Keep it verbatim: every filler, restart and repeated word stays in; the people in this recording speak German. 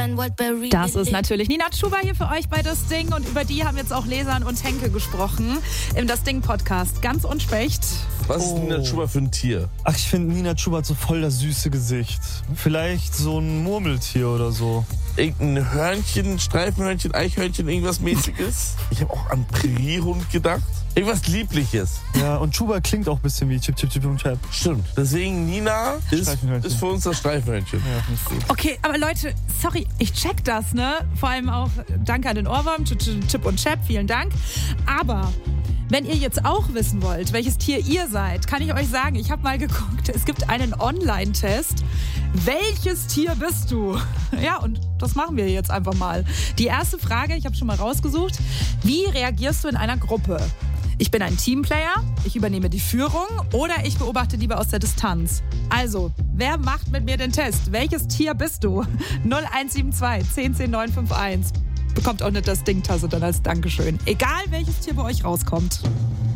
Das ist natürlich Nina Chuba hier für euch bei Das Ding und über die haben jetzt auch Lesan und Henke gesprochen im Das Ding Podcast. Ganz unspecht. Was ist Oh. Nina Chuba für ein Tier? Ach, ich finde, Nina Chuba hat so voll das süße Gesicht. Vielleicht so ein Murmeltier oder so. Irgendein Hörnchen, Streifenhörnchen, Eichhörnchen, irgendwas mäßiges? Ich habe auch an Präriehund gedacht. Irgendwas Liebliches. Ja, und Chuba klingt auch ein bisschen wie Chip, Chip, Chip und Chap. Stimmt. Deswegen Nina ist, Streifenhörnchen. ist für uns das Streifenhörnchen. Ja, finde ich gut. Okay, aber Leute, sorry, ich check das, ne? Vor allem auch danke an den Ohrwurm, Chip und Chap, vielen Dank. Aber wenn ihr jetzt auch wissen wollt, welches Tier ihr seid, kann ich euch sagen, ich habe mal geguckt, es gibt einen Online-Test. Welches Tier bist du? Ja, und das machen wir jetzt einfach mal. Die erste Frage, ich habe schon mal rausgesucht. Wie reagierst du in einer Gruppe? Ich bin ein Teamplayer, ich übernehme die Führung oder ich beobachte lieber aus der Distanz. Also, wer macht mit mir den Test? Welches Tier bist du? null eins sieben zwei, zehn zehn neun fünf eins. Bekommt auch nicht das Ding-Tasse dann als Dankeschön. Egal, welches Tier bei euch rauskommt.